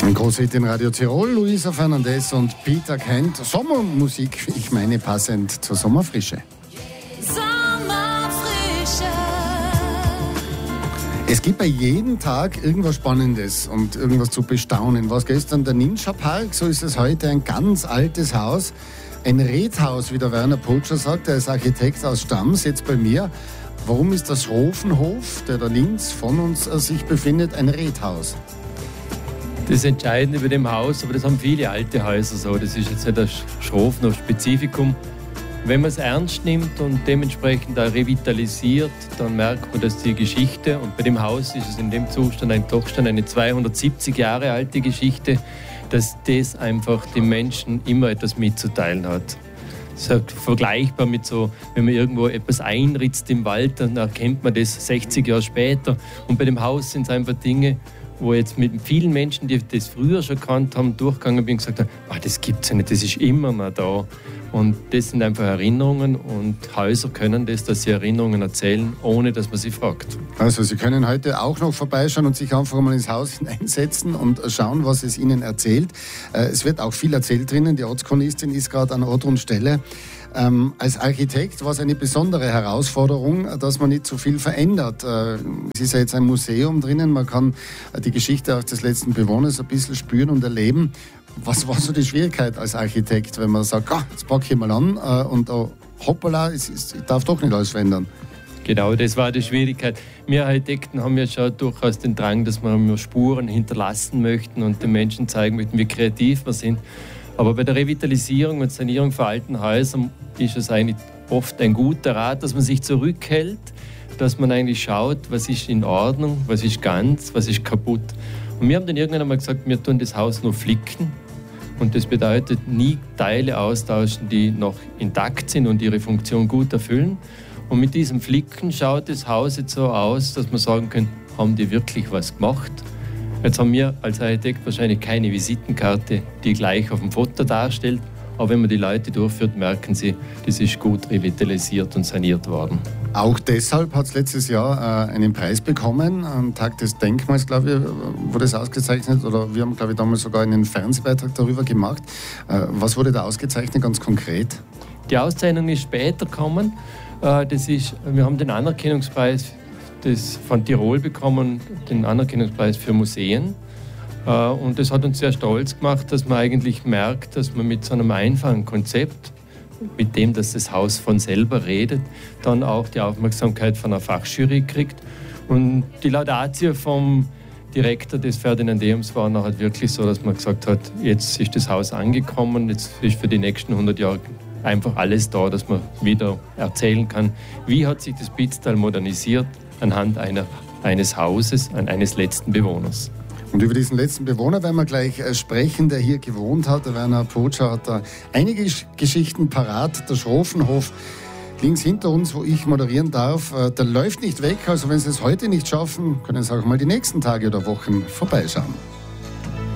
Ein Großhit in Radio Tirol, Luisa Fernandez und Peter Kent. Sommermusik, ich meine passend zur Sommerfrische. Es gibt bei jedem Tag irgendwas Spannendes und irgendwas zu bestaunen. Was gestern der Ninja Park, so ist es heute ein ganz altes Haus. Ein Redhaus, wie der Werner Potscher sagt, er ist Architekt aus Stams, jetzt bei mir. Warum ist das Schrofenhof, der da links von uns sich befindet, ein Redhaus? Das Entscheidende über dem Haus, aber das haben viele alte Häuser so, das ist jetzt nicht das Schrofenhof-Spezifikum. Wenn man es ernst nimmt und dementsprechend auch revitalisiert, dann merkt man, dass die Geschichte, und bei dem Haus ist es in dem Zustand doch schon eine 270 Jahre alte Geschichte, dass das einfach den Menschen immer etwas mitzuteilen hat. Das ist halt vergleichbar mit so, wenn man irgendwo etwas einritzt im Wald, dann erkennt man das 60 Jahre später. Und bei dem Haus sind es einfach Dinge, wo jetzt mit vielen Menschen, die das früher schon gekannt haben, durchgegangen bin und gesagt haben, das gibt es ja nicht, das ist immer noch da. Und das sind einfach Erinnerungen und Häuser können das, dass sie Erinnerungen erzählen, ohne dass man sie fragt. Also Sie können heute auch noch vorbeischauen und sich einfach mal ins Haus hineinsetzen und schauen, was es Ihnen erzählt. Es wird auch viel erzählt drinnen, die Ortschronistin ist gerade an Ort und Stelle. Als Architekt war es eine besondere Herausforderung, dass man nicht so viel verändert. Es ist ja jetzt ein Museum drinnen, man kann die Geschichte auch des letzten Bewohners ein bisschen spüren und erleben. Was war so die Schwierigkeit als Architekt, wenn man sagt, jetzt packe ich mal an und hoppala, ich darf doch nicht alles verändern? Genau, das war die Schwierigkeit. Wir Architekten haben ja schon durchaus den Drang, dass wir Spuren hinterlassen möchten und den Menschen zeigen möchten, wie kreativ wir sind. Aber bei der Revitalisierung und Sanierung von alten Häusern ist es eigentlich oft ein guter Rat, dass man sich zurückhält, dass man eigentlich schaut, was ist in Ordnung, was ist ganz, was ist kaputt. Und wir haben dann irgendwann einmal gesagt, wir tun das Haus nur flicken. Und das bedeutet, nie Teile austauschen, die noch intakt sind und ihre Funktion gut erfüllen. Und mit diesem Flicken schaut das Haus jetzt so aus, dass man sagen kann, haben die wirklich was gemacht? Jetzt haben wir als Architekt wahrscheinlich keine Visitenkarte, die gleich auf dem Foto darstellt. Aber wenn man die Leute durchführt, merken sie, das ist gut revitalisiert und saniert worden. Auch deshalb hat es letztes Jahr einen Preis bekommen, am Tag des Denkmals, glaube ich, wurde es ausgezeichnet. Oder wir haben, glaube ich, damals sogar einen Fernsehbeitrag darüber gemacht. Was wurde da ausgezeichnet, ganz konkret? Die Auszeichnung ist später gekommen. Wir haben den Anerkennungspreis von Tirol bekommen, den Anerkennungspreis für Museen. Und das hat uns sehr stolz gemacht, dass man eigentlich merkt, dass man mit so einem einfachen Konzept, mit dem, dass das Haus von selber redet, dann auch die Aufmerksamkeit von einer Fachjury kriegt. Und die Laudatio vom Direktor des Ferdinandeums war nachher wirklich so, dass man gesagt hat, jetzt ist das Haus angekommen, jetzt ist für die nächsten 100 Jahre einfach alles da, dass man wieder erzählen kann, wie hat sich das Pitztal modernisiert anhand eines Hauses, eines letzten Bewohners. Und über diesen letzten Bewohner werden wir gleich sprechen, der hier gewohnt hat. Der Werner Potscher hat da einige Geschichten parat. Der Schrofenhof links hinter uns, wo ich moderieren darf, der läuft nicht weg. Also wenn Sie es heute nicht schaffen, können Sie auch mal die nächsten Tage oder Wochen vorbeischauen.